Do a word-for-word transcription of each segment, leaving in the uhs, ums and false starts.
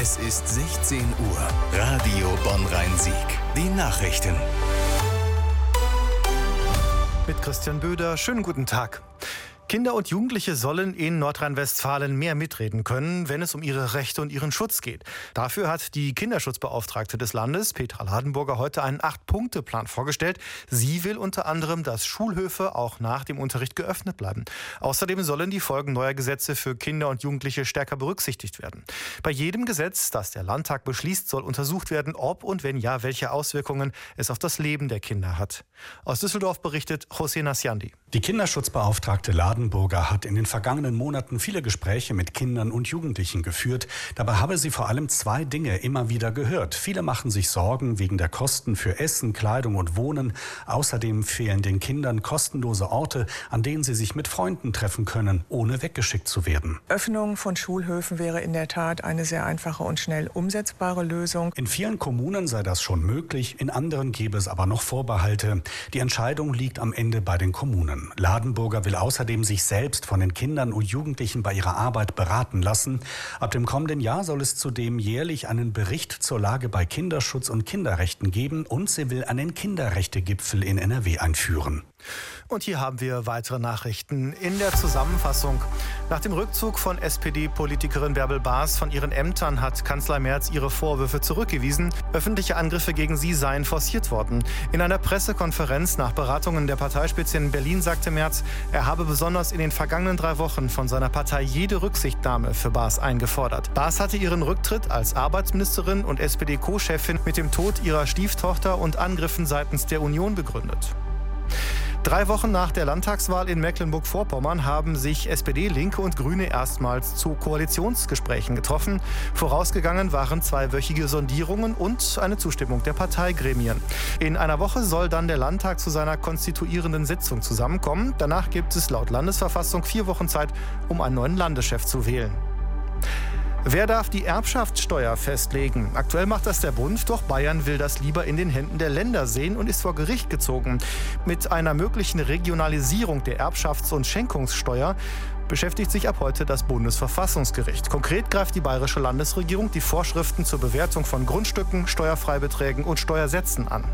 Es ist sechzehn Uhr. Radio Bonn-Rhein-Sieg. Die Nachrichten. Mit Christian Böder. Schönen guten Tag. Kinder und Jugendliche sollen in Nordrhein-Westfalen mehr mitreden können, wenn es um ihre Rechte und ihren Schutz geht. Dafür hat die Kinderschutzbeauftragte des Landes, Petra Ladenburger, heute einen Acht-Punkte-Plan vorgestellt. Sie will unter anderem, dass Schulhöfe auch nach dem Unterricht geöffnet bleiben. Außerdem sollen die Folgen neuer Gesetze für Kinder und Jugendliche stärker berücksichtigt werden. Bei jedem Gesetz, das der Landtag beschließt, soll untersucht werden, ob und wenn ja, welche Auswirkungen es auf das Leben der Kinder hat. Aus Düsseldorf berichtet José Nasciandi. Die Kinderschutzbeauftragte Ladenburger hat in den vergangenen Monaten viele Gespräche mit Kindern und Jugendlichen geführt. Dabei habe sie vor allem zwei Dinge immer wieder gehört. Viele machen sich Sorgen wegen der Kosten für Essen, Kleidung und Wohnen. Außerdem fehlen den Kindern kostenlose Orte, an denen sie sich mit Freunden treffen können, ohne weggeschickt zu werden. Öffnung von Schulhöfen wäre in der Tat eine sehr einfache und schnell umsetzbare Lösung. In vielen Kommunen sei das schon möglich, in anderen gäbe es aber noch Vorbehalte. Die Entscheidung liegt am Ende bei den Kommunen. Ladenburger will außerdem sich selbst von den Kindern und Jugendlichen bei ihrer Arbeit beraten lassen. Ab dem kommenden Jahr soll es zudem jährlich einen Bericht zur Lage bei Kinderschutz und Kinderrechten geben und sie will einen Kinderrechtegipfel in N R W einführen. Und hier haben wir weitere Nachrichten in der Zusammenfassung. Nach dem Rückzug von S P D-Politikerin Bärbel Baas von ihren Ämtern hat Kanzler Merz ihre Vorwürfe zurückgewiesen. Öffentliche Angriffe gegen sie seien forciert worden. In einer Pressekonferenz nach Beratungen der Parteispitze in Berlin sagte Merz, er habe besonders in den vergangenen drei Wochen von seiner Partei jede Rücksichtnahme für Baas eingefordert. Baas hatte ihren Rücktritt als Arbeitsministerin und S P D-Co-Chefin mit dem Tod ihrer Stieftochter und Angriffen seitens der Union begründet. Drei Wochen nach der Landtagswahl in Mecklenburg-Vorpommern haben sich S P D, Linke und Grüne erstmals zu Koalitionsgesprächen getroffen. Vorausgegangen waren zweiwöchige Sondierungen und eine Zustimmung der Parteigremien. In einer Woche soll dann der Landtag zu seiner konstituierenden Sitzung zusammenkommen. Danach gibt es laut Landesverfassung vier Wochen Zeit, um einen neuen Landeschef zu wählen. Wer darf die Erbschaftssteuer festlegen? Aktuell macht das der Bund, doch Bayern will das lieber in den Händen der Länder sehen und ist vor Gericht gezogen. Mit einer möglichen Regionalisierung der Erbschafts- und Schenkungssteuer beschäftigt sich ab heute das Bundesverfassungsgericht. Konkret greift die bayerische Landesregierung die Vorschriften zur Bewertung von Grundstücken, Steuerfreibeträgen und Steuersätzen an.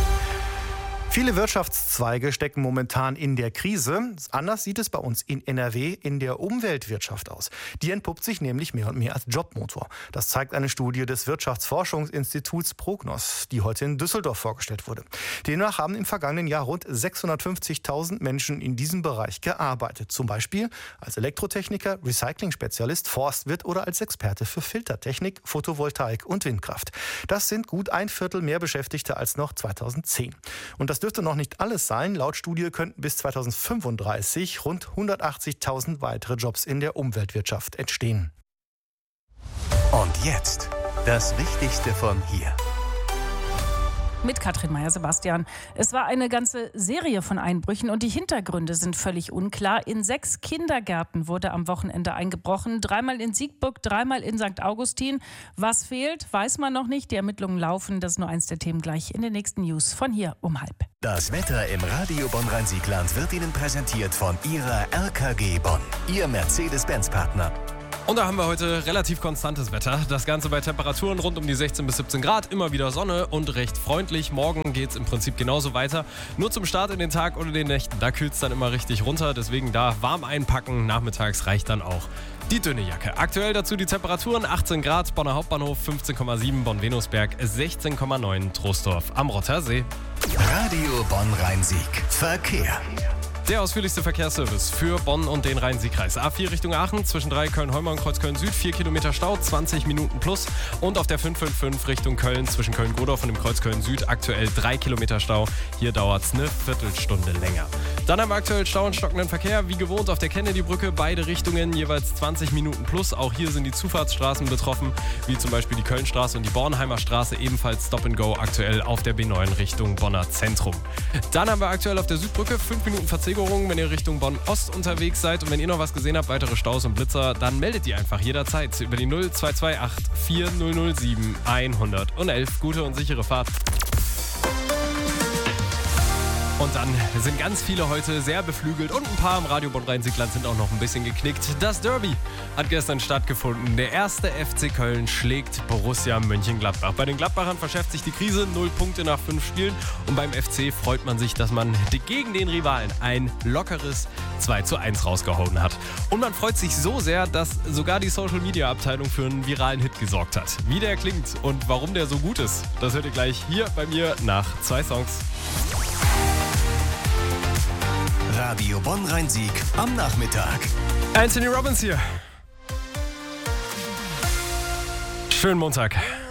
Viele Wirtschaftszweige stecken momentan in der Krise. Anders sieht es bei uns in N R W in der Umweltwirtschaft aus. Die entpuppt sich nämlich mehr und mehr als Jobmotor. Das zeigt eine Studie des Wirtschaftsforschungsinstituts Prognos, die heute in Düsseldorf vorgestellt wurde. Demnach haben im vergangenen Jahr rund sechshundertfünfzigtausend Menschen in diesem Bereich gearbeitet. Zum Beispiel als Elektrotechniker, Recycling-Spezialist, Forstwirt oder als Experte für Filtertechnik, Photovoltaik und Windkraft. Das sind gut ein Viertel mehr Beschäftigte als noch zweitausendzehn. Und das dürfte noch nicht alles sein. Laut Studie könnten bis zweitausendfünfunddreißig rund hundertachtzigtausend weitere Jobs in der Umweltwirtschaft entstehen. Und jetzt das Wichtigste von hier. Mit Katrin Meyer-Sebastian. Es war eine ganze Serie von Einbrüchen und die Hintergründe sind völlig unklar. In sechs Kindergärten wurde am Wochenende eingebrochen. Dreimal in Siegburg, dreimal in Sankt Augustin. Was fehlt, weiß man noch nicht. Die Ermittlungen laufen. Das ist nur eins der Themen gleich in den nächsten News von hier um halb. Das Wetter im Radio Bonn-Rhein-Sieg-Land wird Ihnen präsentiert von Ihrer R K G Bonn, Ihr Mercedes-Benz-Partner. Und da haben wir heute relativ konstantes Wetter. Das Ganze bei Temperaturen rund um die sechzehn bis siebzehn Grad. Immer wieder Sonne und recht freundlich. Morgen geht es im Prinzip genauso weiter. Nur zum Start in den Tag oder den Nächten, da kühlt es dann immer richtig runter. Deswegen da warm einpacken. Nachmittags reicht dann auch die dünne Jacke. Aktuell dazu die Temperaturen achtzehn Grad, Bonner Hauptbahnhof fünfzehn Komma sieben, Bonn-Venusberg sechzehn Komma neun, Troisdorf am Rottersee. Radio Bonn-Rhein-Sieg. Verkehr. Der ausführlichste Verkehrsservice für Bonn und den Rhein-Sieg-Kreis. A vier Richtung Aachen, zwischen drei Köln-Holmer und Kreuzköln-Süd, vier Kilometer Stau, zwanzig Minuten plus. Und auf der fünf fünf fünf Richtung Köln, zwischen Köln-Godorf und dem Kreuzköln-Süd, aktuell drei Kilometer Stau. Hier dauert es eine Viertelstunde länger. Dann haben wir aktuell Stau und stockenden Verkehr. Wie gewohnt auf der Kennedy-Brücke, beide Richtungen, jeweils zwanzig Minuten plus. Auch hier sind die Zufahrtsstraßen betroffen, wie zum Beispiel die Kölnstraße und die Bornheimer Straße, ebenfalls Stop and Go aktuell auf der B neun Richtung Bonner Zentrum. Dann haben wir aktuell auf der Südbrücke fünf Minuten Verzögerung, wenn ihr Richtung Bonn-Ost unterwegs seid. Und wenn ihr noch was gesehen habt, weitere Staus und Blitzer, dann meldet die einfach jederzeit über die null zwei zwei acht vier null null sieben eins null eins. Gute und sichere Fahrt. Und dann sind ganz viele heute sehr beflügelt und ein paar im Radio Bonn-Rhein-Sieg-Land sind auch noch ein bisschen geknickt. Das Derby hat gestern stattgefunden. Der erste F C Köln schlägt Borussia Mönchengladbach. Bei den Gladbachern verschärft sich die Krise, null Punkte nach fünf Spielen. Und beim F C freut man sich, dass man gegen den Rivalen ein lockeres zwei zu eins rausgehauen hat. Und man freut sich so sehr, dass sogar die Social-Media-Abteilung für einen viralen Hit gesorgt hat. Wie der klingt und warum der so gut ist, das hört ihr gleich hier bei mir nach zwei Songs. Radio Bonn-Rhein-Sieg am Nachmittag. Anthony Robbins hier. Schönen Montag.